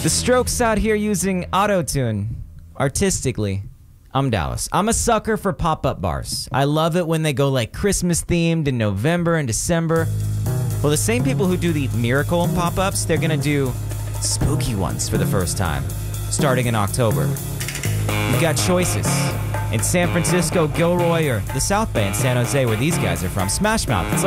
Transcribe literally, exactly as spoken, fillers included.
The Strokes out here using auto-tune artistically. I'm Dallas. I'm a sucker for pop-up bars. I love it when they go like Christmas themed in November and December. Well, the same people who do the Miracle pop-ups, they're gonna do spooky ones for the first time, starting in October. You've got choices. In San Francisco, Gilroy, or the South Bay in San Jose, where these guys are from. Smash Mouth. It's